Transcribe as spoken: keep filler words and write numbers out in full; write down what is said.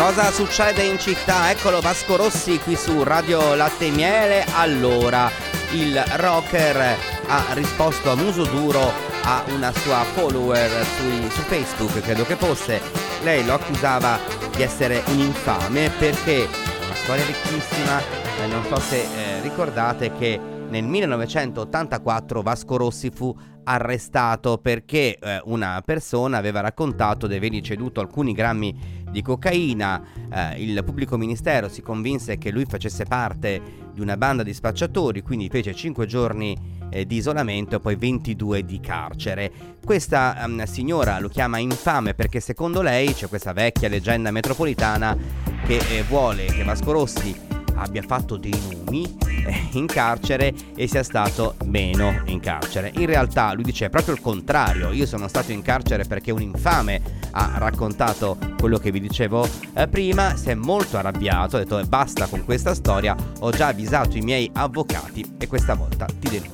cosa succede in città? Eccolo Vasco Rossi qui su Radio Latte e Miele. Allora, il rocker ha risposto a muso duro a una sua follower sui, su Facebook, credo che fosse. Lei lo accusava di essere un infame perché, una storia ricchissima, eh, non so se eh, ricordate che nel millenovecentottantaquattro Vasco Rossi fu arrestato perché eh, una persona aveva raccontato di avergli ceduto alcuni grammi di cocaina. Eh, il pubblico ministero si convinse che lui facesse parte di una banda di spacciatori, quindi fece cinque giorni eh, di isolamento e poi ventidue di carcere. Questa um, signora lo chiama infame perché secondo lei c'è questa vecchia leggenda metropolitana che eh, vuole che Vasco Rossi abbia fatto dei numi eh, in carcere e sia stato meno in carcere. In realtà lui dice proprio il contrario: io sono stato in carcere perché un infame ha raccontato quello che vi dicevo eh, prima, si è molto arrabbiato, ha detto basta con questa storia, ho già avvisato i miei avvocati e questa volta ti denuncio.